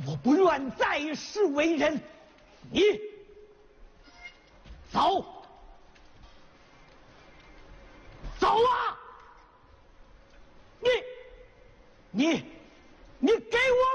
我不愿在世为人。你走，走啊！你给我！